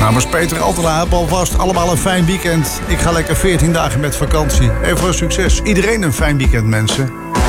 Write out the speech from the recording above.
Namens Peter Altena, heb alvast allemaal een fijn weekend. Ik ga lekker 14 dagen met vakantie. En voor succes. Iedereen een fijn weekend, mensen.